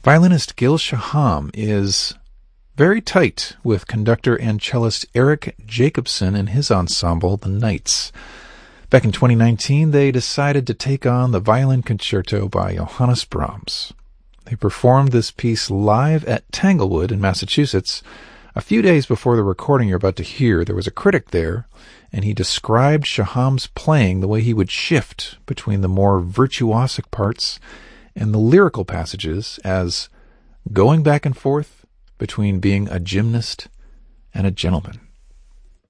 Violinist Gil Shaham is very tight with conductor and cellist Eric Jacobson and his ensemble, the Knights. Back in 2019, they decided to take on the Violin Concerto by Johannes Brahms. They performed this piece live at Tanglewood in Massachusetts. A few days before the recording you're about to hear, there was a critic there, and he described Shaham's playing the way he would shift between the more virtuosic parts and the lyrical passages as going back and forth between being a gymnast and a gentleman.